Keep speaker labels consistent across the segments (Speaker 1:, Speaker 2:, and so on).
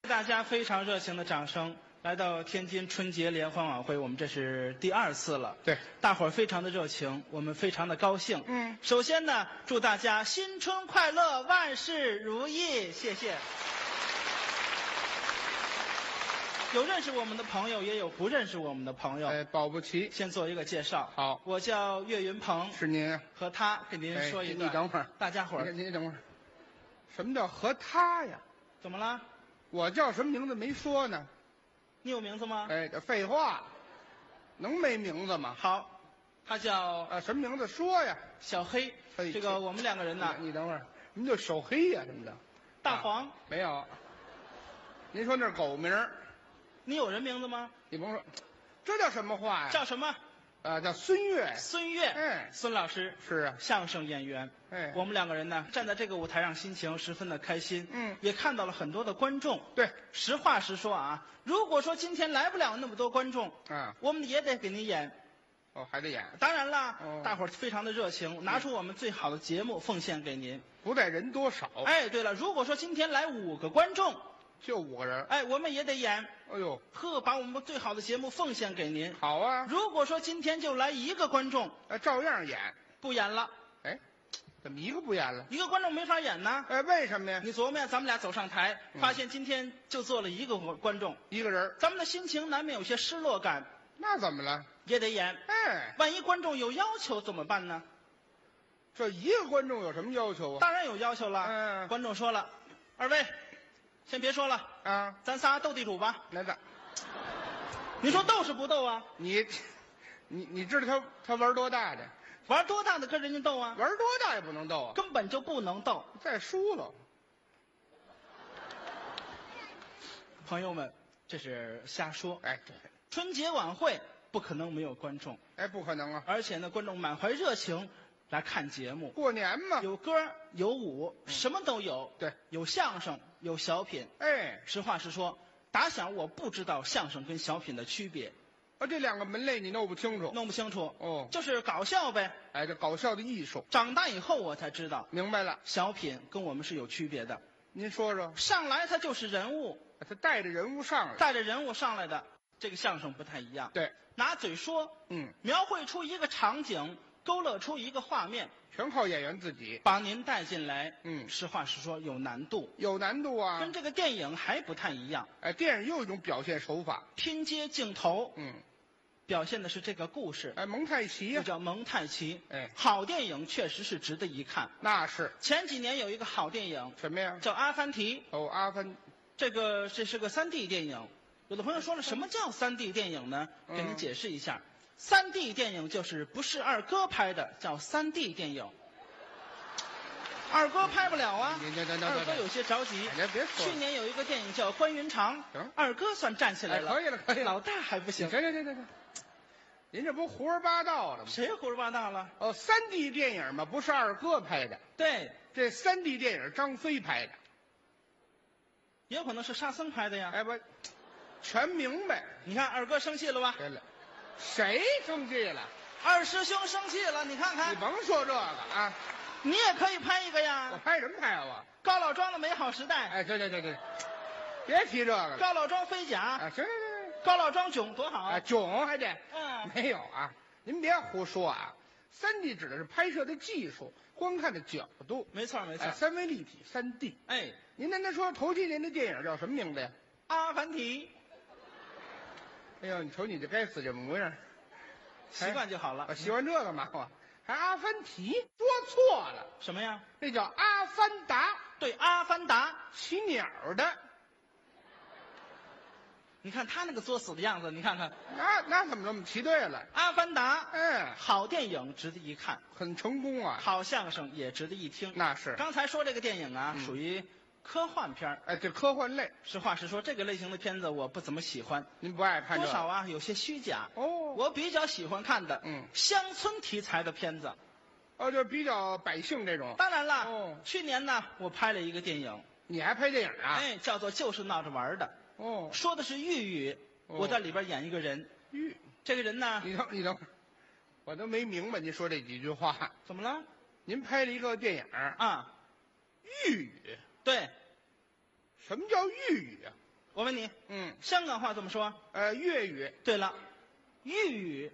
Speaker 1: 大家非常热情的掌声，来到天津春节联欢晚会，我们这是第2次了。
Speaker 2: 对，
Speaker 1: 大伙儿非常的热情，我们非常的高兴。首先呢，祝大家新春快乐，万事如意，谢谢。有认识我们的朋友，也有不认识我们的朋友。
Speaker 2: 保不齐。
Speaker 1: 先做一个介绍。
Speaker 2: 好，
Speaker 1: 我叫岳云鹏。
Speaker 2: 是您。
Speaker 1: 和他给您说一个。
Speaker 2: 你等会儿，
Speaker 1: 大家伙儿。
Speaker 2: 你等会儿，什么叫和他呀？
Speaker 1: 怎么了？
Speaker 2: 我叫什么名字没说呢？
Speaker 1: 你有名字吗？
Speaker 2: 这废话，能没名字吗？
Speaker 1: 好，他叫
Speaker 2: 什么名字说呀？
Speaker 1: 小黑。这个我们2个人呢。
Speaker 2: 你等会儿，什么叫小黑呀？什么的？
Speaker 1: 大黄。
Speaker 2: 没有。您说那是狗名。
Speaker 1: 你有人名字吗？
Speaker 2: 你甭说，这叫什么话呀？
Speaker 1: 叫什么？
Speaker 2: 叫孙越。
Speaker 1: 孙越。孙老师
Speaker 2: 是啊，
Speaker 1: 相声演员。我们2个人呢，站在这个舞台上，心情十分的开心。也看到了很多的观众。
Speaker 2: 对，
Speaker 1: 实话实说啊，如果说今天来不了那么多观众，我们也得给您演。
Speaker 2: 还得演。
Speaker 1: 当然了，大伙儿非常的热情，拿出我们最好的节目奉献给您。
Speaker 2: 不在人多少。
Speaker 1: 对了，如果说今天来5个观众。
Speaker 2: 就5个人，
Speaker 1: 我们也得演。
Speaker 2: 哎呦，
Speaker 1: 把我们最好的节目奉献给您。
Speaker 2: 好啊。
Speaker 1: 如果说今天就来1个观众，
Speaker 2: 照样演，
Speaker 1: 不演了。
Speaker 2: 怎么1个不演了？
Speaker 1: 1个观众没法演呢。
Speaker 2: 为什么呀？
Speaker 1: 你琢磨呀，咱们俩走上台，发现今天就坐了1个观众
Speaker 2: ，1个人，
Speaker 1: 咱们的心情难免有些失落感。
Speaker 2: 那怎么了？
Speaker 1: 也得演。万一观众有要求怎么办呢？
Speaker 2: 这1个观众有什么要求啊？
Speaker 1: 当然有要求了。观众说了，2位。先别说了咱仨斗地主吧。
Speaker 2: 来的，
Speaker 1: 你说斗是不斗啊？
Speaker 2: 你知道他玩多大的？
Speaker 1: 玩多大的跟人家斗啊？
Speaker 2: 玩多大也不能斗啊，
Speaker 1: 根本就不能斗。
Speaker 2: 再输了。
Speaker 1: 朋友们，这是瞎说。
Speaker 2: 对，
Speaker 1: 春节晚会不可能没有观众。
Speaker 2: 不可能啊！
Speaker 1: 而且呢，观众满怀热情。来看节目，
Speaker 2: 过年嘛，
Speaker 1: 有歌有舞，什么都有。
Speaker 2: 对，
Speaker 1: 有相声，有小品。实话实说，打小我不知道相声跟小品的区别。
Speaker 2: 这2个门类你弄不清楚？
Speaker 1: 弄不清楚。就是搞笑呗。
Speaker 2: 这搞笑的艺术。
Speaker 1: 长大以后我才知道。
Speaker 2: 明白了，
Speaker 1: 小品跟我们是有区别的。
Speaker 2: 您说说。
Speaker 1: 上来他就是人物，
Speaker 2: 他带着人物上来，
Speaker 1: 带着人物上来的，这个相声不太一样。
Speaker 2: 对，
Speaker 1: 拿嘴说，描绘出一个场景。勾勒出一个画面，
Speaker 2: 全靠演员自己
Speaker 1: 把您带进来。实话实说，有难度，
Speaker 2: 有难度啊，
Speaker 1: 跟这个电影还不太一样。
Speaker 2: 电影又一种表现手法，
Speaker 1: 拼接镜头，表现的是这个故事。
Speaker 2: 蒙太奇呀，
Speaker 1: 就叫蒙太奇。好电影确实是值得一看。
Speaker 2: 那是。
Speaker 1: 前几年有一个好电影，
Speaker 2: 什么呀？
Speaker 1: 叫《阿凡提》。
Speaker 2: 阿凡，
Speaker 1: 这是个3D 电影。有的朋友说了，什么叫3D 电影呢？给您解释一下。3D 电影就是不是二哥拍的，叫3D 电影。二哥拍不了啊，二哥有些着急。
Speaker 2: 别说。
Speaker 1: 去年有一个电影叫《关云长》，二哥算站起来了。
Speaker 2: 可以了，可以了。
Speaker 1: 老大还不行。
Speaker 2: 行，您这不胡说八道了吗？
Speaker 1: 谁胡说八道了
Speaker 2: ？3D 电影嘛，不是二哥拍的。
Speaker 1: 对，
Speaker 2: 这3D 电影张飞拍的，
Speaker 1: 也有可能是沙僧拍的呀。
Speaker 2: 不，全明白。
Speaker 1: 你看二哥生气了吧？
Speaker 2: 对了。谁生气了？
Speaker 1: 二师兄生气了，你看看。
Speaker 2: 你甭说这个啊，
Speaker 1: 你也可以拍一个呀。
Speaker 2: 我拍什么拍啊？我
Speaker 1: 高老庄的美好时代。
Speaker 2: 对，别提这个了。
Speaker 1: 高老庄飞甲。
Speaker 2: 行。
Speaker 1: 高老庄囧多好啊！
Speaker 2: 囧还得。没有啊，您别胡说啊。3D 指的是拍摄的技术，观看的角度。
Speaker 1: 没错。
Speaker 2: 三维立体3D。您刚才说头7年的电影叫什么名字呀？
Speaker 1: 阿凡提。
Speaker 2: 哎呦，你瞅你这该死这模样，
Speaker 1: 习惯就好了。
Speaker 2: 我喜欢这个嘛，我还阿凡提，说错了。
Speaker 1: 什么呀？
Speaker 2: 那叫阿凡达。
Speaker 1: 对，阿凡达，
Speaker 2: 骑鸟的。
Speaker 1: 你看他那个作死的样子，你看看。
Speaker 2: 那怎么这么骑对了？
Speaker 1: 阿凡达，好电影值得一看，
Speaker 2: 很成功啊。
Speaker 1: 好相声也值得一听。
Speaker 2: 那是。
Speaker 1: 刚才说这个电影啊，属于科幻片。
Speaker 2: 这科幻类。
Speaker 1: 实话实说，这个类型的片子我不怎么喜欢。
Speaker 2: 您不爱看
Speaker 1: 多少啊？有些虚假。
Speaker 2: 我
Speaker 1: 比较喜欢看的，乡村题材的片子。
Speaker 2: 就比较百姓这种。
Speaker 1: 当然了。去年呢，我拍了一个电影。
Speaker 2: 你还拍电影啊？
Speaker 1: 叫做《就是闹着玩的》。说的是豫语。我在里边演一个人。这个人呢？
Speaker 2: 你等会儿，我都没明白您说这几句话。
Speaker 1: 怎么了？
Speaker 2: 您拍了一个电影
Speaker 1: 啊？
Speaker 2: 豫语。
Speaker 1: 对。
Speaker 2: 什么叫豫语啊？
Speaker 1: 我问你，
Speaker 2: 嗯，
Speaker 1: 香港话怎么说？
Speaker 2: 粤语。
Speaker 1: 对了，豫语。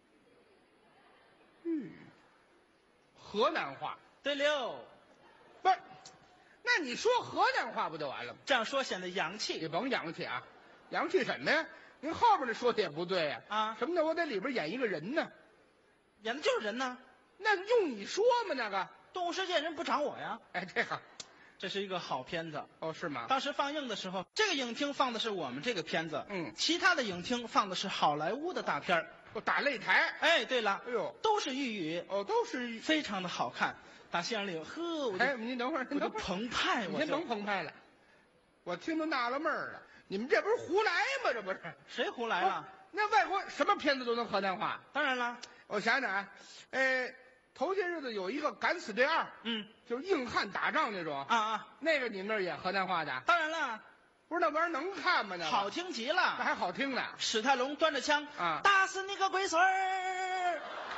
Speaker 2: 豫语。河南话。
Speaker 1: 对溜，
Speaker 2: 不是，那你说河南话不就完了吗？
Speaker 1: 这样说显得洋气。
Speaker 2: 你甭洋气啊，洋气什么呀？您后边那说的也不对呀。
Speaker 1: 啊，
Speaker 2: 什么呢？我在里边演一个人呢。
Speaker 1: 演的就是人呢。
Speaker 2: 那用你说吗？那个
Speaker 1: 动物世界人不找我呀。
Speaker 2: 哎，这个
Speaker 1: 这是一个好片子。
Speaker 2: 哦，是吗？
Speaker 1: 当时放映的时候，这个影厅放的是我们这个片子，
Speaker 2: 嗯，
Speaker 1: 其他的影厅放的是好莱坞的大片儿。
Speaker 2: 我打擂台。
Speaker 1: 哎，对了，
Speaker 2: 哎呦，
Speaker 1: 都是豫语，
Speaker 2: 哦，都是。
Speaker 1: 非常的好看。打戏院里，呵，我就
Speaker 2: 哎，您等会儿，
Speaker 1: 我就澎湃，
Speaker 2: 你先甭澎湃了，我听都纳了闷儿了，你们这不是胡来吗？这不是？
Speaker 1: 谁胡来了？
Speaker 2: 那外国什么片子都能河南话？
Speaker 1: 当然了，
Speaker 2: 我想想啊，头些日子有一个《敢死队2》，
Speaker 1: 嗯，
Speaker 2: 就是硬汉打仗那种
Speaker 1: 啊，
Speaker 2: 那个你们那儿演河南话的？
Speaker 1: 当然了，
Speaker 2: 不是那玩意儿能看吗？那
Speaker 1: 好听极
Speaker 2: 那
Speaker 1: 了，
Speaker 2: 还好听呢。
Speaker 1: 史泰龙端着枪
Speaker 2: 啊，
Speaker 1: 打死你个龟孙儿！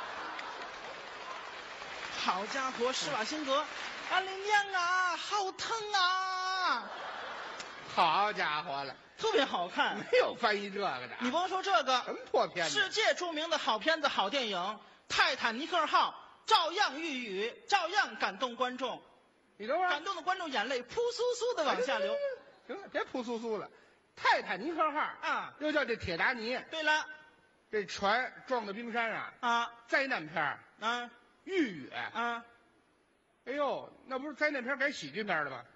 Speaker 1: 好家伙，施瓦辛格，俺的娘啊，好疼啊！
Speaker 2: 好家伙了，
Speaker 1: 特别好看。
Speaker 2: 没有翻译这个的。
Speaker 1: 你甭说这个，
Speaker 2: 什么破片子？
Speaker 1: 世界著名的好片子、好电影《泰坦尼克号》照样豫语，照样感动观众。
Speaker 2: 你等会儿，
Speaker 1: 感动的观众眼泪扑簌簌的往下流。
Speaker 2: 行了，别扑簌簌了。泰坦尼克号
Speaker 1: 啊，
Speaker 2: 又叫这铁达尼。
Speaker 1: 对了，
Speaker 2: 这船撞到冰山啊，
Speaker 1: 啊，
Speaker 2: 灾难片儿
Speaker 1: 啊，
Speaker 2: 豫语
Speaker 1: 啊，
Speaker 2: 哎呦，那不是灾难片改喜剧片了吗？